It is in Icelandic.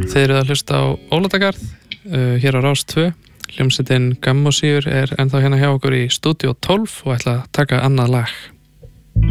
Þeir eru að hlusta á Ólatagarð hér á Rás 2. Hljómsveitin Gammósíur er ennþá hérna hjá okkur í Stúdíó 12 og ætla að taka annað lag.